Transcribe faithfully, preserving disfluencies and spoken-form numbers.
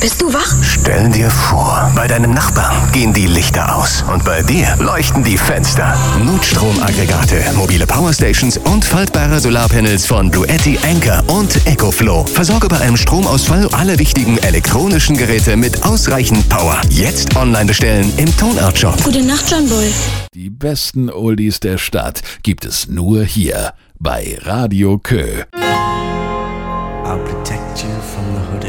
bist du wach? Stell dir vor, bei deinem Nachbarn gehen die Lichter aus und bei dir leuchten die Fenster. Notstromaggregate, mobile Powerstations und faltbare Solarpanels von Bluetti, Anker und EcoFlow. Versorge bei einem Stromausfall alle wichtigen elektronischen Geräte mit ausreichend Power. Jetzt online bestellen im Tonart Shop. Gute Nacht, John Boy. Die besten Oldies der Stadt gibt es nur hier bei Radio Kö. I'll protect you from the hooded